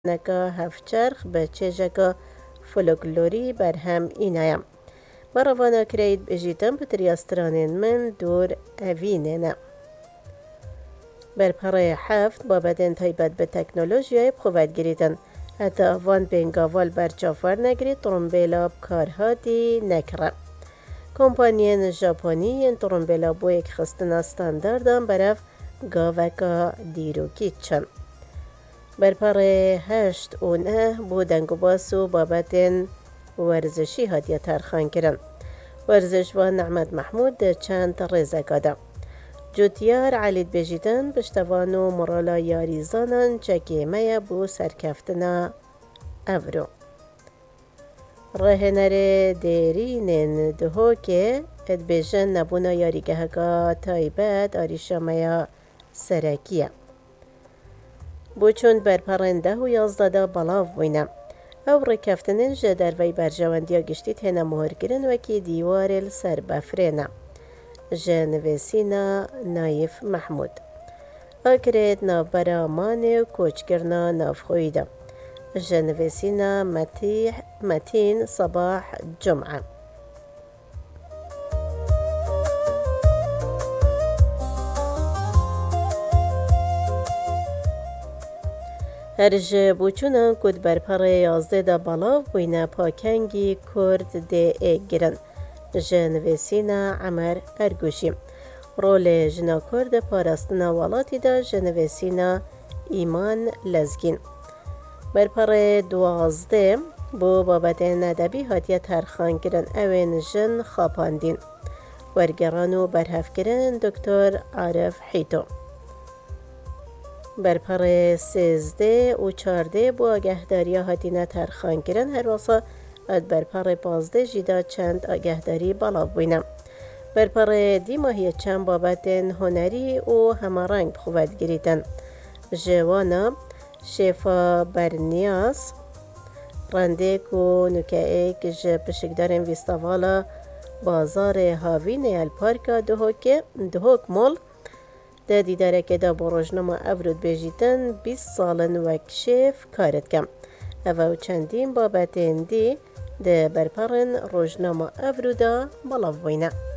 نکا هفچرخ به چیجکا فولکلوری برهم اینایم. براوانا کرید بجیتم بتریاسترانین من دور اوینه. برپره هفت بابدن تایبت به تکنولوژیای بخواد گریدن. حتی وان بینگاوال برچافر نگرید ترمبیلا بکارها دی نکره. کمپانیان ژاپنی این ترمبیلا بو یک خستنا استانداردان برف گاوکا دیروکی چن. برپره هشت و نه بودنگ و باسو بابتن ورزشی هاتیه ترخان کرن. ورزش و نعمت محمود چند رزگاده. جوتیار علید بجیدن بشتوانو مرالا یاریزانان چکیمه بو سرکفتنا افرو. رهنر دیرینن دهو که ادبیجن نبونا یاریگه که تایبت آریشامه سرکیه. بوچون برپرنده و یازده بلاو بوینه. او رکفتنن جدر وی برجواندیا گشتید هنه مهرگرن وکی دیوار سر بفرینه. جنویسینا نایف محمود. اکرید نافبرا مانه و کوچگرنا نافخویده. جنویسینا متین صباح جمعه. هرج بوچونان کد برپره 11 بلاو بوینه پاکنگی کرد ده ایگرن. جنویسینا عمر ارگوشی. رول جنا کرد پاراستنا والاتی دا جنویسینا ایمان لزگین. برپره 12 بو بابت ندبی هاتیه ترخان کرن اوین جن خاپاندین. ورگرانو برهف کرن دکتر عارف حیتو. برپره 13 و 14 بو آگهداری هاتیه ترخان کرن هر واسه اد برپره 15 جیدا چند آگهداری بالا بوینم. برپره دی ماهی چند بابت هنری و همارنگ بخواد گریتن. جوانا شفا برنیاس رندک و نکه که جپشکدارن ویستاوالا بازار هاوین الپارکا دهوک مول ده دیداره که دا بروجنما افرود بجیتن 20 سالن وکشف کارت کم. او چندین بابت دی ده برپرن روجنما افرودا بلاو بوینه.